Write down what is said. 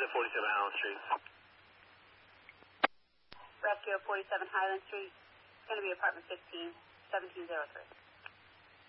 at 47 Highland Street. Rescue at 47 Highland Street. It's going to be apartment 15, 1703.